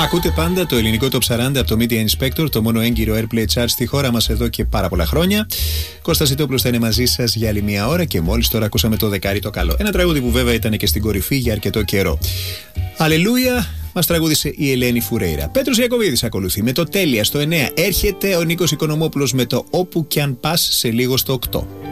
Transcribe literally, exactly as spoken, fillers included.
Ακούτε πάντα το ελληνικό Top σαράντα από το Media Inspector, το μόνο έγκυρο Airplay Chart στη χώρα μας εδώ και πάρα πολλά χρόνια. Κώστας Ιτόπουλος θα είναι μαζί σας για άλλη μια ώρα και μόλις τώρα ακούσαμε το δεκάρι το καλό. Ένα τραγούδι που βέβαια ήταν και στην κορυφή για αρκετό καιρό. Αλληλούια, μας τραγούδισε η Ελένη Φουρέιρα. Πέτρος Ιακωβίδης ακολουθεί με το τέλεια στο εννέα. Έρχεται ο Νίκος Οικονομόπουλος με το όπου κι αν πας σε λίγο στο οκτώ.